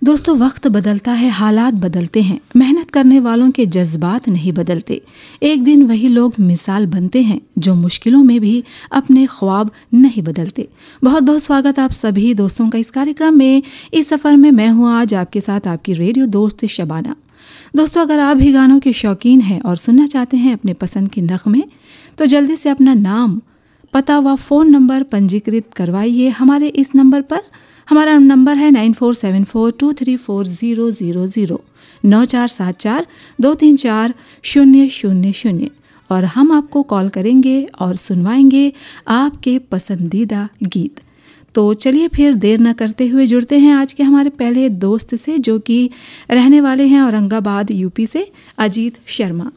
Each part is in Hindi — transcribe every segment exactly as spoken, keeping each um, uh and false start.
दोस्तों, वक्त बदलता है, हालात बदलते हैं, मेहनत करने वालों के जज्बात नहीं बदलते। एक दिन वही लोग मिसाल बनते हैं जो मुश्किलों में भी अपने ख्वाब नहीं बदलते। बहुत बहुत स्वागत आप सभी दोस्तों का इस कार्यक्रम में। इस सफ़र में मैं हूँ आज आपके साथ आपकी रेडियो दोस्त शबाना। दोस्तों, अगर आप भी गानों के शौकीन हैं और सुनना चाहते हैं अपने पसंद के नग़मे, तो जल्दी से अपना नाम, पता व फ़ोन नंबर पंजीकृत करवाइए हमारे इस नंबर पर। हमारा नंबर है nine four seven four to three four zero zero zero नौ चार सात चार दो तीन चार शून्य शून्य शून्य और हम आपको कॉल करेंगे और सुनवाएंगे आपके पसंदीदा गीत। तो चलिए फिर देर न करते हुए जुड़ते हैं आज के हमारे पहले दोस्त से, जो कि रहने वाले हैं औरंगाबाद यूपी से, Ajit Sharma.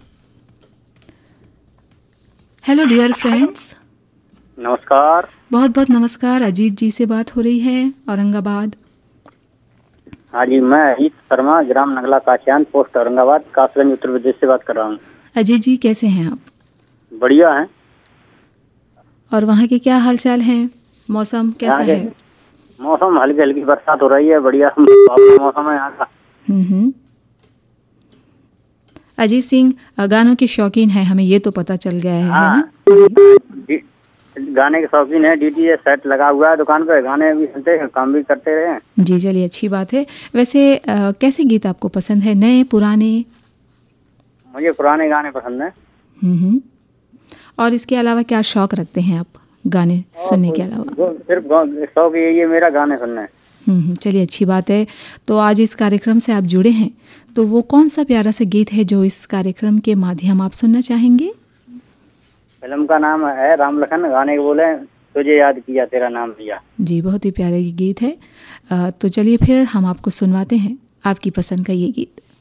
Hello dear friends. नमस्कार। बहुत बहुत नमस्कार। अजीत जी से बात हो रही है औरंगाबाद। हाँ जी, मैं अजीत शर्मा, ग्राम नगला काशियान, पोस्ट औरंगाबाद, कासगंज, उत्तर प्रदेश से बात कर रहा हूँ। अजीत जी, कैसे हैं आप? बढ़िया हैं। और वहाँ के क्या हालचाल हैं? मौसम कैसा है? मौसम हल्की हल्की बरसात हो रही है, बढ़िया मौसम है यहाँ का। हम्म अजीत सिंह गानों के शौकीन हैं, हमें ये तो पता चल गया है, हाँ, है ना जी? गाने के शौकीन है। डीजे सेट लगा हुआ है दुकान पे, गाने भी सुनते हैं, काम भी करते रहे। जी, चलिए अच्छी बात है। वैसे आ, कैसे गीत आपको पसंद है, नए पुराने? मुझे पुराने गाने पसंद हैं। हम्म और इसके अलावा क्या शौक रखते हैं आप गाने सुनने के अलावा? सिर्फ शौक यही है मेरा, गाने सुनना है। हम्म चलिए अच्छी बात है। तो आज इस कार्यक्रम से आप जुड़े हैं, तो वो कौन सा प्यारा सा गीत है जो इस कार्यक्रम के माध्यम आप सुनना चाहेंगे? फिल्म का नाम है राम लखन, गाने के बोले तुझे याद किया तेरा नाम लिया। जी, बहुत ही प्यारा गीत है। तो चलिए फिर हम आपको सुनवाते हैं आपकी पसंद का ये गीत।